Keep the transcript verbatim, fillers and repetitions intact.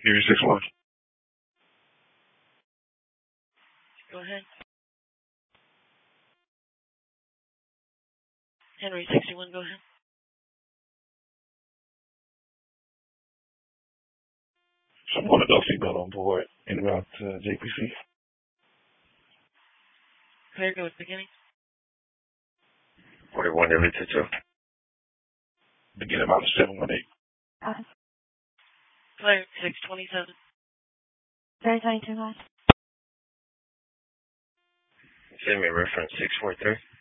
Henry six one. Go ahead. Henry sixty-one, go ahead. One adult female on board in route uh, J P C. Clear, go at the beginning. forty-one every two. Begin about seven one eight. Uh, Clear, six twenty-seven. three twenty-two, guys. Send me reference six four three.